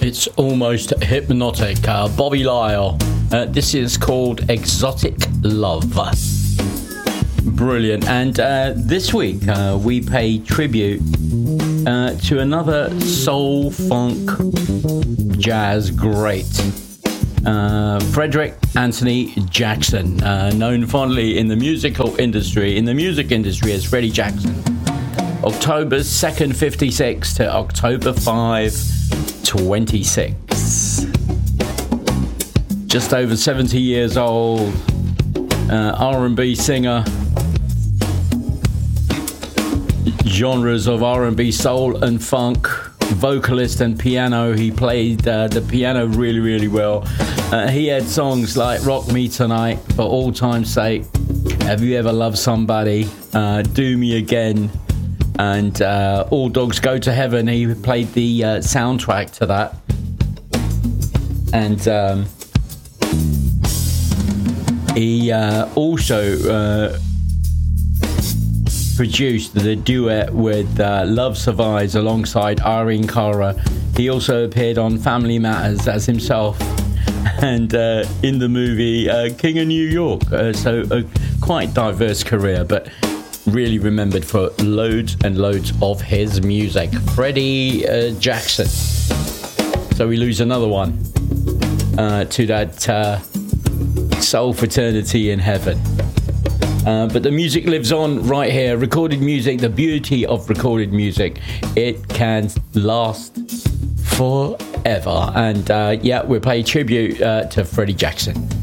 It's almost hypnotic. Bobby Lyle. This is called Exotic Love. Brilliant. And this week we pay tribute to another soul funk jazz great, Frederick Anthony Jackson, known fondly in the music industry as Freddie Jackson. October 2nd, 56 to October 5, 26. Just over 70 years old, R&B singer, genres of R&B, soul and funk, vocalist and piano. He played the piano really, really well. He had songs like Rock Me Tonight, For All Time's Sake, Have You Ever Loved Somebody, Do Me Again, and All Dogs Go to Heaven. He played the soundtrack to that. And he also produced the duet with Love Survives alongside Irene Cara. He also appeared on Family Matters as himself and in the movie King of New York. So a quite diverse career, but really remembered for loads and loads of his music. Freddie Jackson. So we lose another one to that soul fraternity in heaven. But the music lives on right here. Recorded music, the beauty of recorded music, it can last forever. And we'll pay tribute to Freddie Jackson.